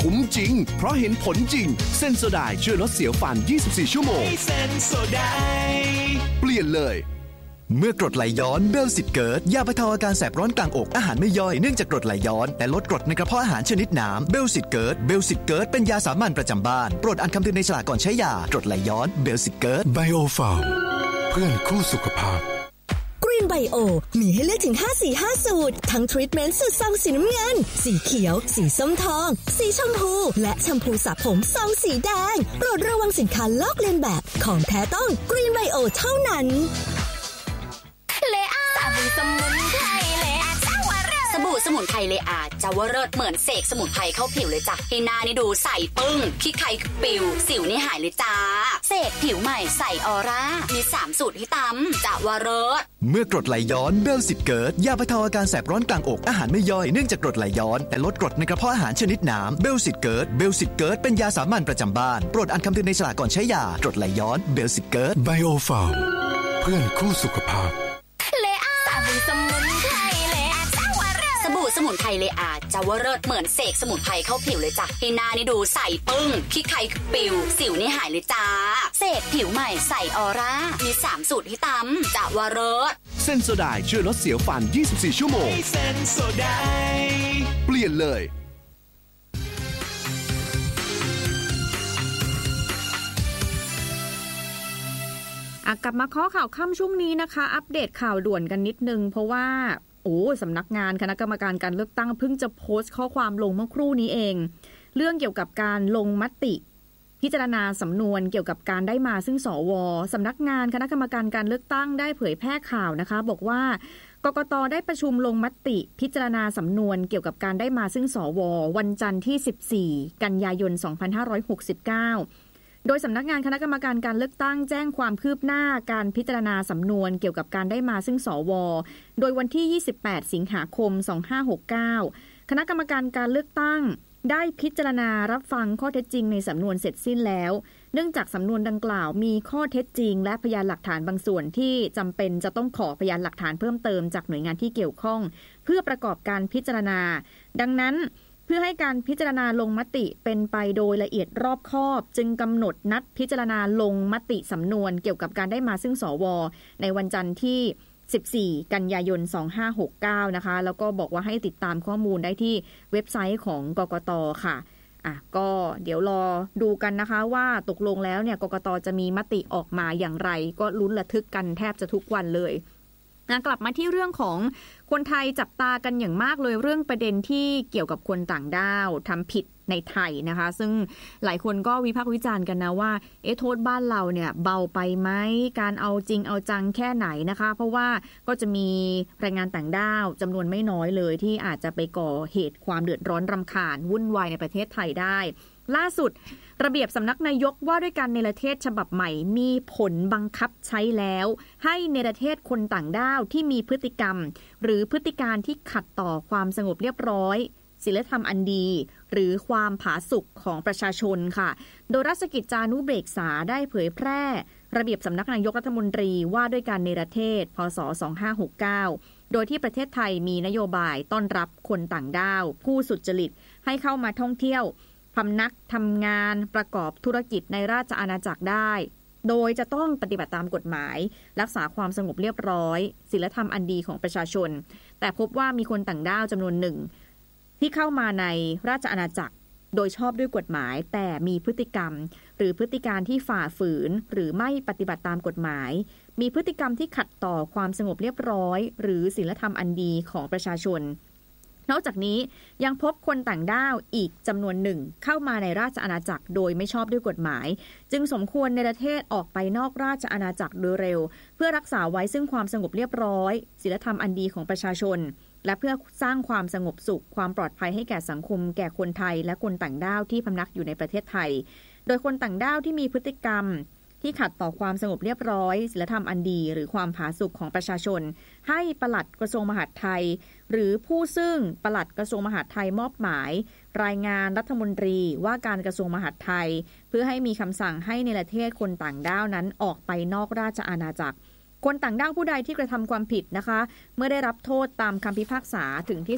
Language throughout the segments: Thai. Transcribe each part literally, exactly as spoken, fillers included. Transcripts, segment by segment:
คุ้มจริงเพราะเห็นผลจริงเซนโซไดช่วยลดเสียวฟันยี่สิบสี่ชั่วโมงเซนโซไดเปลี่ยนเลยเมื่อกรดไหลย้อนเบลสิตเกิร์ตยาบรรเทาอาการแสบร้อนกลางอกอาหารไม่ย่อยเนื่องจากกรดไหลย้อนและลดกรดในกระเพาะอาหารชนิดน้ำเบลสิตเกิร์ตเบลสิตเกิร์ตเป็นยาสามัญประจำบ้านโปรดอ่านคำเตือนในฉลากก่อนใช้ยากรดไหลย้อนเบลสิตเกิร์ตไบโอฟาร์มเพื่อนคู่สุขภาพกรีนไบโอมีให้เลือกถึงห้าสีห้าสูตรทั้งทรีทเมนต์สูตรซองสีน้ำเงินสีเขียวสีส้มทองสีชมพูและแชมพูสระผมซองสีแดงโปรดระวังสินค้าลอกเลียนแบบของแท้ต้องกรีนไบโอเท่านั้นเลอาสบู่สมุนไพรเลอาเจ้าวรสสบู่สมุนไพรเลอาเจ้าวรสเหมือนเสกสมุนไพรเข้าผิวเลยจ้ะให้หน้านี่ดูใสปึ้งขี้ไข่ปิวสิวนี่หายเลยจ้าเสกผิวใหม่ใสออร่ามีสามสูตรให้ตำเจ้าวรสเมื่อกรดไหลย้อนเบลสิตเกิร์ตยาบรรเทาอาการแสบร้อนกลางอกอาหารไม่ย่อยเนื่องจากกรดไหลย้อนแต่ลดกรดในกระเพาะอาหารชนิดน้ำเบลสิตเกิร์ตเบลสิตเกิร์ตเป็นยาสามัญประจำบ้านโปรดอ่านคำเตือนในฉลากก่อนใช้ยากรดไหลย้อนเบลสิตเกิร์ตไบโอฟาร์มเพื่อนคู่สุขภาพเลอาสบู่สมุนไพรเลอาเจ้าวรสสบู่สมุนไพรเลอาเจ้าวรสเหมือนเสกสมุนไพรเข้าผิวเลยจ้ะให้หน้านี่ดูใสปึ้งขี้ไข่ปิวสิวนี่หายเลยจ้าเสกผิวใหม่ใสออร่ามีสามสูตรให้ตำเจ้าวรสเซนโซไดช่วยลดเสียวฟันยี่สิบสี่ชั่วโมงเซนโซไดเปลี่ยนเลยกลับมาข้อข่าวค่ำช่วงนี้นะคะอัปเดตข่าวด่วนกันนิดนึงเพราะว่าโอ้สำนักงานคณะกรรมการการเลือกตั้งเพิ่งจะโพสต์ข้อความลงเมื่อครู่นี้เองเรื่องเกี่ยวกับการลงมติพิจารณาสำนวนเกี่ยวกับการได้มาซึ่งสวสำนักงานคณะกรรมการการเลือกตั้งได้เผยแพร่ข่าวนะคะบอกว่ากกต.ได้ประชุมลงมติพิจารณาสำนวนเกี่ยวกับการได้มาซึ่งสววันจันทร์ที่สิบสี่กันยายนสองพันห้าร้อยหกสิบเก้าโดยสำนักงานคณะกรรมการการเลือกตั้งแจ้งความคืบหน้าการพิจารณาสำนวนเกี่ยวกับการได้มาซึ่งสวโดยวันที่ยี่สิบแปดสิงหาคมสองพันห้าร้อยหกสิบเก้าคณะกรรมการการเลือกตั้งได้พิจารณารับฟังข้อเท็จจริงในสำนวนเสร็จสิ้นแล้วเนื่องจากสำนวนดังกล่าวมีข้อเท็จจริงและพยานหลักฐานบางส่วนที่จำเป็นจะต้องขอพยานหลักฐานเพิ่มเติมจากหน่วยงานที่เกี่ยวข้องเพื่อประกอบการพิจารณาดังนั้นเพื่อให้การพิจารณาลงมติเป็นไปโดยละเอียดรอบคอบจึงกำหนดนัดพิจารณาลงมติสำนวนเกี่ยวกับการได้มาซึ่งสวในวันจันทร์ที่สิบสี่กันยายนสองพันห้าร้อยหกสิบเก้านะคะแล้วก็บอกว่าให้ติดตามข้อมูลได้ที่เว็บไซต์ของกกต.ค่ะอ่ะก็เดี๋ยวรอดูกันนะคะว่าตกลงแล้วเนี่ยกกต.จะมีมติออกมาอย่างไรก็ลุ้นระทึกกันแทบจะทุกวันเลยนะกลับมาที่เรื่องของคนไทยจับตากันอย่างมากเลยเรื่องประเด็นที่เกี่ยวกับคนต่างด้าวทำผิดในไทยนะคะซึ่งหลายคนก็วิพากษ์วิจารณ์กันนะว่าเอ๊ะโทษบ้านเราเนี่ยเบาไปไหมการเอาจริงเอาจังแค่ไหนนะคะเพราะว่าก็จะมีแรงงานต่างด้าวจำนวนไม่น้อยเลยที่อาจจะไปก่อเหตุความเดือดร้อนรำคาญวุ่นวายในประเทศไทยได้ล่าสุดระเบียบสำนักนายกว่าด้วยการเนรเทศฉบับใหม่มีผลบังคับใช้แล้วให้เนรเทศคนต่างด้าวที่มีพฤติกรรมหรือพฤติการที่ขัดต่อความสงบเรียบร้อยศีลธรรมอันดีหรือความผาสุกของประชาชนค่ะโดยราชกิจจานุเบกษาได้เผยแพร่ระเบียบสำนักนายกรัฐมนตรีว่าด้วยการเนรเทศพ.ศ. สองพันห้าร้อยหกสิบเก้าโดยที่ประเทศไทยมีนโยบายต้อนรับคนต่างด้าวผู้สุจริตให้เข้ามาท่องเที่ยวพำนักทำงานประกอบธุรกิจในราชอาณาจักรได้โดยจะต้องปฏิบัติตามกฎหมายรักษาความสงบเรียบร้อยศีลธรรมอันดีของประชาชนแต่พบว่ามีคนต่างด้าวจำนวนหนึ่งที่เข้ามาในราชอาณาจักรโดยชอบด้วยกฎหมายแต่มีพฤติกรรมหรือพฤติการที่ฝ่าฝืนหรือไม่ปฏิบัติตามกฎหมายมีพฤติกรรมที่ขัดต่อความสงบเรียบร้อยหรือศีลธรรมอันดีของประชาชนนอกจากนี้ยังพบคนต่างด้าวอีกจำนวนหนึ่งเข้ามาในราชอาณาจักรโดยไม่ชอบด้วยกฎหมายจึงสมควรเนรเทศออกไปนอกราชอาณาจักรโดยเร็วเพื่อรักษาไว้ซึ่งความสงบเรียบร้อยศีลธรรมอันดีของประชาชนและเพื่อสร้างความสงบสุขความปลอดภัยให้แก่สังคมแก่คนไทยและคนต่างด้าวที่พำนักอยู่ในประเทศไทยโดยคนต่างด้าวที่มีพฤติกรรมที่ขัดต่อความสงบเรียบร้อยศีลธรรมอันดีหรือความผาสุกของประชาชนให้ปลัดกระทรวงมหาดไทยหรือผู้ซึ่งปลัดกระทรวงมหาดไทยมอบหมายรายงานรัฐมนตรีว่าการกระทรวงมหาดไทยเพื่อให้มีคำสั่งให้เนรเทศคนต่างด้าวนั้นออกไปนอกราชอาณาจักรคนต่างด้าวผู้ใดที่กระทำความผิดนะคะเมื่อได้รับโทษตามคำพิพากษาถึงที่สุด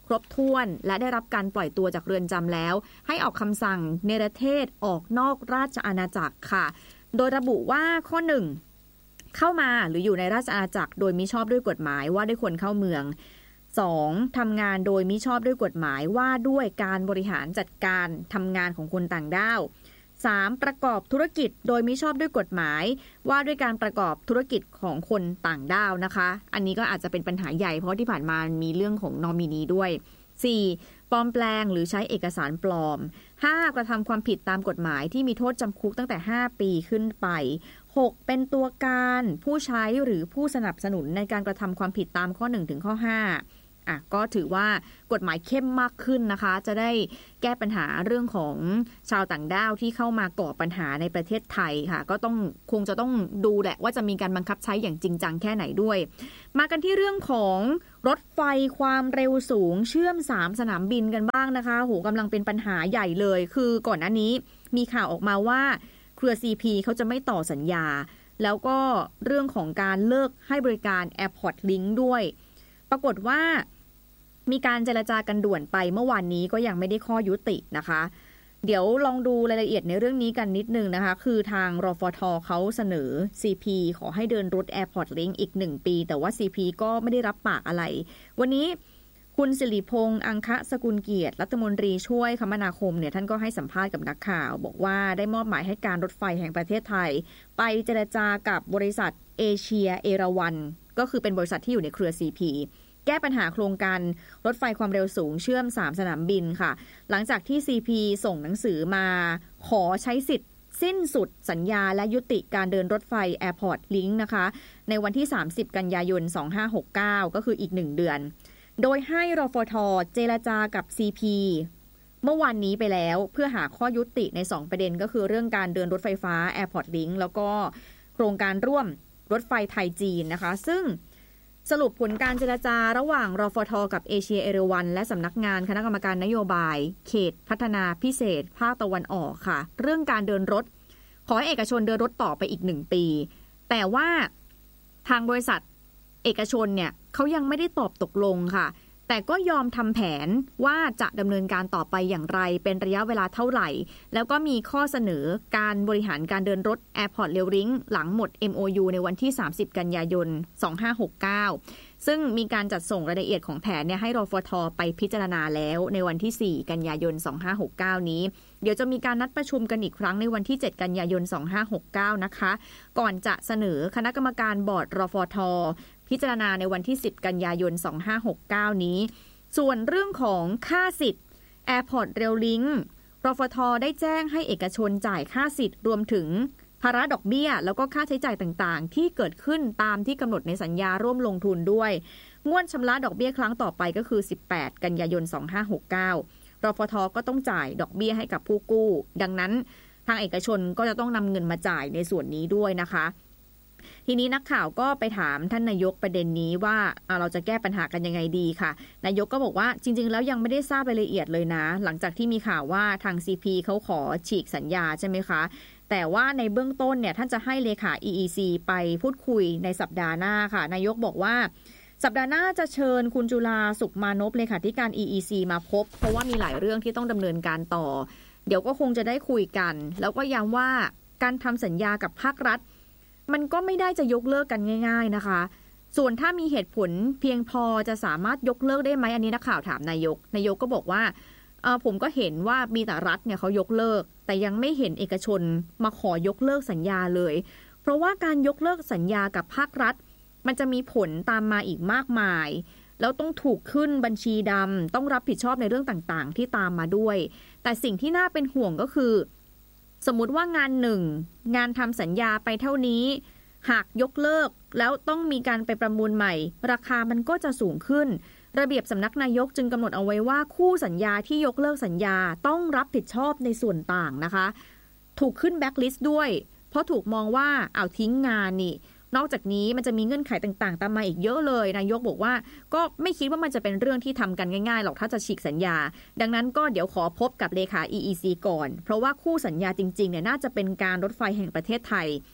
ครบถ้วนและได้รับการปล่อยตัวจากเรือนจำแล้วให้ออกคำสั่งเนรเทศออกนอกราชอาณาจักรค่ะโดยระบุว่าข้อหนึ่งเข้ามาหรืออยู่ในราชอาณาจักรโดยมิชอบด้วยกฎหมายว่าด้วยคนเข้าเมืองสองทำงานโดยมิชอบด้วยกฎหมายว่าด้วยการบริหารจัดการทำงานของคนต่างด้าวสามประกอบธุรกิจโดยมิชอบด้วยกฎหมายว่าด้วยการประกอบธุรกิจของคนต่างด้าวนะคะอันนี้ก็อาจจะเป็นปัญหาใหญ่เพราะที่ผ่านมามีเรื่องของนอมินีด้วยสี่ปลอมแปลงหรือใช้เอกสารปลอมห้ากระทำความผิดตามกฎหมายที่มีโทษจำคุกตั้งแต่ห้าปีขึ้นไปหกเป็นตัวการผู้ใช้หรือผู้สนับสนุนในการกระทำความผิดตามข้อหนึ่งถึงข้อห้าอ่ะก็ถือว่ากฎหมายเข้มมากขึ้นนะคะจะได้แก้ปัญหาเรื่องของชาวต่างด้าวที่เข้ามาก่อปัญหาในประเทศไทยค่ะก็ต้องคงจะต้องดูแหละว่าจะมีการบังคับใช้อย่างจริงจังแค่ไหนด้วยมากันที่เรื่องของรถไฟความเร็วสูงเชื่อมสามสนามบินกันบ้างนะคะโหกำลังเป็นปัญหาใหญ่เลยคือก่อนหน้านี้มีข่าวออกมาว่าเครือ ซี พี เขาจะไม่ต่อสัญญาแล้วก็เรื่องของการเลิกให้บริการ Airport Link ด้วยปรากฏว่ามีการเจรจากันด่วนไปเมื่อวานนี้ก็ยังไม่ได้ข้อยุตินะคะเดี๋ยวลองดูรายละเอียดในเรื่องนี้กันนิดนึงนะคะคือทางรฟท.เขาเสนอ ซี พี ขอให้เดินรถ Airport Link อีกหนึ่งปีแต่ว่า ซี พี ก็ไม่ได้รับปากอะไรวันนี้คุณสิริพงษ์อังคะสกุลเกียรติรัฐมนตรีช่วยคมนาคมเนี่ยท่านก็ให้สัมภาษณ์กับนักข่าวบอกว่าได้มอบหมายให้การรถไฟแห่งประเทศไทยไปเจรจากับบริษัทเอเชียเอราวัณก็คือเป็นบริษัทที่อยู่ในเครือ ซี พี แก้ปัญหาโครงการรถไฟความเร็วสูงเชื่อมสามสนามบินค่ะหลังจากที่ ซี พี ส่งหนังสือมาขอใช้สิทธิ์สิ้นสุดสัญญาและยุติการเดินรถไฟ Airport Link นะคะในวันที่สามสิบกันยายนสองพันห้าร้อยหกสิบเก้าก็คืออีกหนึ่งเดือนโดยให้รฟท.เจรจากับ ซี พี เมื่อวานนี้ไปแล้วเพื่อหาข้อยุติในสองประเด็นก็คือเรื่องการเดินรถไฟฟ้า Airport Link แล้วก็โครงการร่วมรถไฟไทยจีนนะคะซึ่งสรุปผลการเจรจาระหว่างรฟท.กับเอเชียเอราวัณและสำนักงานคณะกรรมการนโยบายเขตพัฒนาพิเศษภาคตะวันออกค่ะเรื่องการเดินรถขอให้เอกชนเดินรถต่อไปอีกหนึ่งปีแต่ว่าทางบริษัทเอกชนเนี่ยเขายังไม่ได้ตอบตกลงค่ะแต่ก็ยอมทำแผนว่าจะดำเนินการต่อไปอย่างไรเป็นระยะเวลาเท่าไหร่แล้วก็มีข้อเสนอการบริหารการเดินรถ Airport Rail Link หลังหมด เอ็ม โอ ยู ในวันที่สามสิบกันยายนสองพันห้าร้อยหกสิบเก้าซึ่งมีการจัดส่งรายละเอียดของแผนเนี่ยให้รฟท.ไปพิจารณาแล้วในวันที่สี่กันยายนสองพันห้าร้อยหกสิบเก้านี้เดี๋ยวจะมีการนัดประชุมกันอีกครั้งในวันที่เจ็ดกันยายนสองพันห้าร้อยหกสิบเก้านะคะก่อนจะเสนอคณะกรรมการบอร์ดรฟท.พิจารณาในวันที่สิบกันยายนสองพันห้าร้อยหกสิบเก้านี้ส่วนเรื่องของค่าสิทธิ์ Airport Rail Link รฟท.ได้แจ้งให้เอกชนจ่ายค่าสิทธิ์รวมถึงภาระดอกเบี้ยแล้วก็ค่าใช้จ่ายต่างๆที่เกิดขึ้นตามที่กำหนดในสัญญาร่วมลงทุนด้วยงวดชำระดอกเบี้ยครั้งต่อไปก็คือสิบแปดกันยายนสองพันห้าร้อยหกสิบเก้ารฟท.ก็ต้องจ่ายดอกเบี้ยให้กับผู้กู้ดังนั้นทางเอกชนก็จะต้องนำเงินมาจ่ายในส่วนนี้ด้วยนะคะทีนี้นักข่าวก็ไปถามท่านนายกประเด็นนี้ว่าเราจะแก้ปัญหากันยังไงดีค่ะนายกก็บอกว่าจริงๆแล้วยังไม่ได้ทราบรายละเอียดเลยนะหลังจากที่มีข่าวว่าทาง ซี พี เขาขอฉีกสัญญาใช่ไหมคะแต่ว่าในเบื้องต้นเนี่ยท่านจะให้เลขา อี อี ซี ไปพูดคุยในสัปดาห์หน้าค่ะนายกบอกว่าสัปดาห์หน้าจะเชิญคุณจุฬาสุขมานพเลขาธิการ อี อี ซี มาพบเพราะว่ามีหลายเรื่องที่ต้องดำเนินการต่อเดี๋ยวก็คงจะได้คุยกันแล้วก็ย้ำว่าการทำสัญญากับภาครัฐมันก็ไม่ได้จะยกเลิกกันง่ายๆนะคะส่วนถ้ามีเหตุผลเพียงพอจะสามารถยกเลิกได้ไหมอันนี้นักข่าวถามนายกนายกก็บอกว่าเออผมก็เห็นว่ามีแต่รัฐเนี่ยเขายกเลิกแต่ยังไม่เห็นเอกชนมาขอยกเลิกสัญญาเลยเพราะว่าการยกเลิกสัญญากับภาครัฐมันจะมีผลตามมาอีกมากมายแล้วต้องถูกขึ้นบัญชีดำต้องรับผิดชอบในเรื่องต่างๆที่ตามมาด้วยแต่สิ่งที่น่าเป็นห่วงก็คือสมมุติว่างานหนึ่งงานทำสัญญาไปเท่านี้หากยกเลิกแล้วต้องมีการไปประมูลใหม่ราคามันก็จะสูงขึ้นระเบียบสำนักนายกจึงกำหนดเอาไว้ว่าคู่สัญญาที่ยกเลิกสัญญาต้องรับผิดชอบในส่วนต่างนะคะถูกขึ้นแบ็คลิสต์ด้วยเพราะถูกมองว่าเอาทิ้งงานนี่นอกจากนี้มันจะมีเงื่อนไขต่างๆตามมาอีกเยอะเลยนายกบอกว่าก็ไม่คิดว่ามันจะเป็นเรื่องที่ทำกันง่ายๆหรอกถ้าจะฉีกสัญญาดังนั้นก็เดี๋ยวขอพบกับเลขา อี อี ซี ก่อนเพราะว่าคู่สัญญาจริงๆเนี่ยน่าจะเป็นการรถไฟแห่งประเทศไทย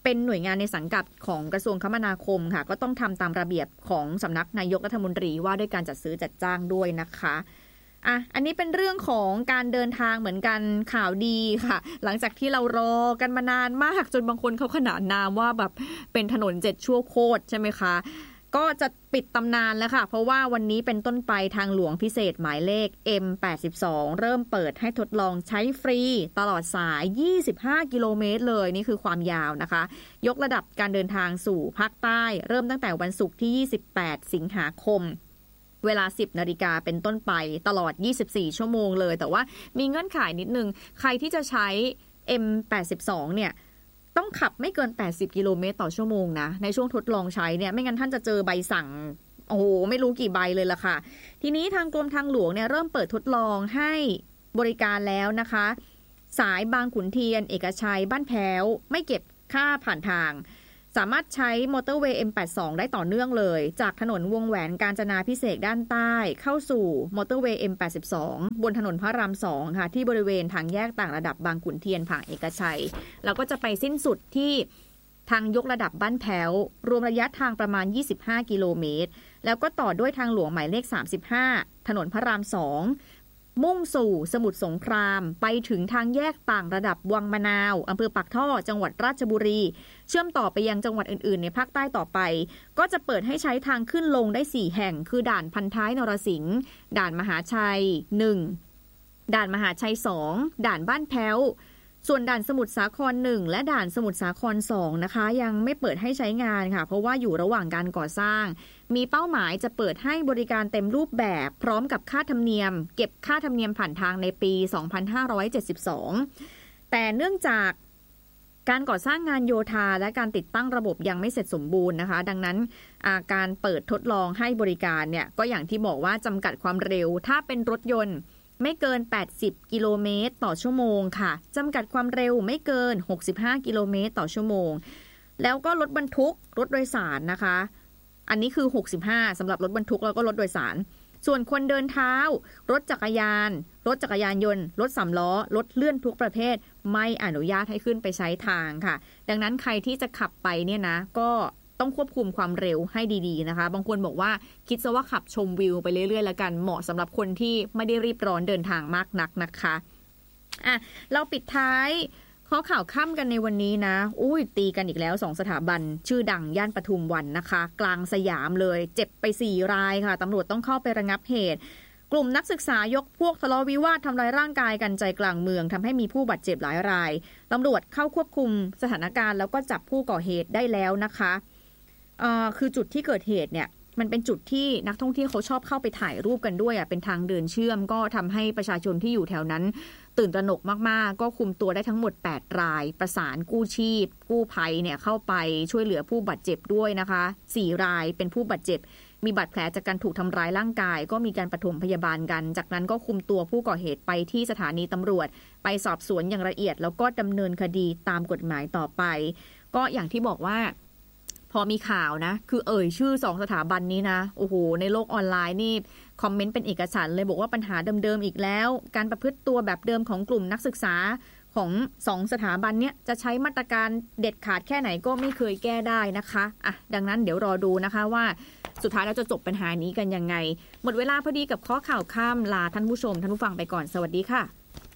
เป็นหน่วยงานในสังกัดของกระทรวงคมนาคมค่ะก็ต้องทำตามระเบียบของสำนักนายกรัฐมนตรีว่าด้วยการจัดซื้อจัดจ้างด้วยนะคะอ่ะอันนี้เป็นเรื่องของการเดินทางเหมือนกันข่าวดีค่ะหลังจากที่เรารอกันมานานมากจนบางคนเขาขนานนามว่าแบบเป็นถนนเจ็ดชั่วโคตรใช่ไหมคะก็จะปิดตำนานแล้วค่ะเพราะว่าวันนี้เป็นต้นไปทางหลวงพิเศษหมายเลข เอ็ม แปดสิบสอง เริ่มเปิดให้ทดลองใช้ฟรีตลอดสายยี่สิบห้ากิโลเมตรเลยนี่คือความยาวนะคะยกระดับการเดินทางสู่ภาคใต้เริ่มตั้งแต่วันศุกร์ที่ยี่สิบแปดสิงหาคมเวลา สิบนาฬิกาเป็นต้นไปตลอดยี่สิบสี่ชั่วโมงเลยแต่ว่ามีเงื่อนไขนิดนึงใครที่จะใช้ เอ็ม แปดสิบสอง เนี่ยต้องขับไม่เกินแปดสิบกิโลเมตรต่อชั่วโมงนะในช่วงทดลองใช้เนี่ยไม่งั้นท่านจะเจอใบสั่งโอ้โหไม่รู้กี่ใบเลยล่ะค่ะทีนี้ทางกรมทางหลวงเนี่ยเริ่มเปิดทดลองให้บริการแล้วนะคะสายบางขุนเทียนเอกชัยบ้านแพ้วไม่เก็บค่าผ่านทางสามารถใช้มอเตอร์เวย์ เอ็ม แปดสิบสอง ได้ต่อเนื่องเลยจากถนนวงแหวนกาญจนาภิเษกด้านใต้เข้าสู่มอเตอร์เวย์ เอ็ม แปดสิบสอง บนถนนพระรามสองค่ะที่บริเวณทางแยกต่างระดับบางขุนเทียนผ่านเอกชัยแล้วก็จะไปสิ้นสุดที่ทางยกระดับบ้านแพ้วรวมระยะทางประมาณยี่สิบห้ากิโลเมตรแล้วก็ต่อด้วยทางหลวงหมายเลขสามสิบห้าถนนพระรามสองมุ่งสู่สมุทรสงครามไปถึงทางแยกต่างระดับวังมะนาวอำเภอปากท่อจังหวัดราชบุรีเชื่อมต่อไปยังจังหวัดอื่นๆในภาคใต้ต่อไปก็จะเปิดให้ใช้ทางขึ้นลงได้สี่แห่งคือด่านพันท้ายนรสิงห์ด่านมหาชัยหนึ่งด่านมหาชัยสองด่านบ้านแพ้วส่วนด่านสมุทรสาครหนึ่งและด่านสมุทรสาครสองนะคะยังไม่เปิดให้ใช้งานค่ะเพราะว่าอยู่ระหว่างการก่อสร้างมีเป้าหมายจะเปิดให้บริการเต็มรูปแบบพร้อมกับค่าธรรมเนียมเก็บค่าธรรมเนียมผ่านทางในปีสองพันห้าร้อยเจ็ดสิบสองแต่เนื่องจากการก่อสร้างงานโยธาและการติดตั้งระบบยังไม่เสร็จสมบูรณ์นะคะดังนั้นการเปิดทดลองให้บริการเนี่ยก็อย่างที่บอกว่าจำกัดความเร็วถ้าเป็นรถยนต์ไม่เกินแปดสิบกิโลเมตรต่อชั่วโมงค่ะจำกัดความเร็วไม่เกินหกสิบห้ากิโลเมตรต่อชั่วโมงแล้วก็รถบรรทุกรถโดยสารนะคะอันนี้คือหกสิบห้าสำหรับรถบรรทุกแล้วก็รถโดยสารส่วนคนเดินเท้ารถจักรยานรถจักรยานยนต์รถสามล้อรถเลื่อนทุกประเภทไม่อนุญาตให้ขึ้นไปใช้ทางค่ะดังนั้นใครที่จะขับไปเนี่ยนะก็ต้องควบคุมความเร็วให้ดีๆนะคะบางคนบอกว่าคิดซะว่าขับชมวิวไปเรื่อยๆแล้วกันเหมาะสำหรับคนที่ไม่ได้รีบร้อนเดินทางมากนักนะคะอ่ะเราปิดท้ายข้อข่าวค่ำกันในวันนี้นะอุ้ยตีกันอีกแล้วสองสถาบันชื่อดังย่านปทุมวันนะคะกลางสยามเลยเจ็บไปสี่รายค่ะตำรวจต้องเข้าไประงับเหตุกลุ่มนักศึกษายกพวกทะเลาะวิวาททำร้ายร่างกายกันใจกลางเมืองทำให้มีผู้บาดเจ็บหลายรายตำรวจเข้าควบคุมสถานการณ์แล้วก็จับผู้ก่อเหตุได้แล้วนะคะคือจุดที่เกิดเหตุเนี่ยมันเป็นจุดที่นักท่องเที่ยวเขาชอบเข้าไปถ่ายรูปกันด้วยอ่ะเป็นทางเดินเชื่อมก็ทำให้ประชาชนที่อยู่แถวนั้นตื่นตระหนกมากๆก็คุมตัวได้ทั้งหมดแปดรายประสานกู้ชีพกู้ภัยเนี่ยเข้าไปช่วยเหลือผู้บาดเจ็บด้วยนะคะสี่รายเป็นผู้บาดเจ็บมีบาดแผลจากการถูกทำร้ายร่างกายก็มีการปฐมพยาบาลกันจากนั้นก็คุมตัวผู้ก่อเหตุไปที่สถานีตำรวจไปสอบสวนอย่างละเอียดแล้วก็ดำเนินคดีตามกฎหมายต่อไปก็อย่างที่บอกว่าพอมีข่าวนะคือเอ่ยชื่อสองสถาบันนี้นะโอ้โหในโลกออนไลน์นี่คอมเมนต์เป็นเอกฉันท์เลยบอกว่าปัญหาเดิมๆอีกแล้วการประพฤติตัวแบบเดิมของกลุ่มนักศึกษาของสองสถาบันเนี้ยจะใช้มาตรการเด็ดขาดแค่ไหนก็ไม่เคยแก้ได้นะคะอ่ะดังนั้นเดี๋ยวรอดูนะคะว่าสุดท้ายเราจะจบปัญหานี้กันยังไงหมดเวลาพอดีกับข้อข่าวค่ำลาท่านผู้ชมท่านผู้ฟังไปก่อนสวัสดีค่ะ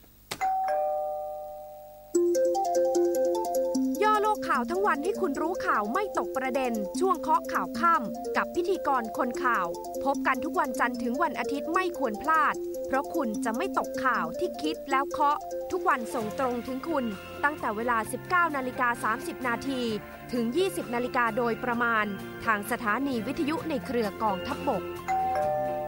ย่อโลกข่าวทั้งวันให้คุณรู้ข่าวไม่ตกประเด็นช่วงเคาะข่าวค่ำกับพิธีกรคนข่าวพบกันทุกวันจันทร์ถึงวันอาทิตย์ไม่ควรพลาดเพราะคุณจะไม่ตกข่าวที่คิดแล้วเคาะทุกวันส่งตรงถึงคุณตั้งแต่เวลา สิบเก้านาฬิกาสามสิบนาทีถึง ยี่สิบนาฬิกาโดยประมาณทางสถานีวิทยุในเครือกองทัพบก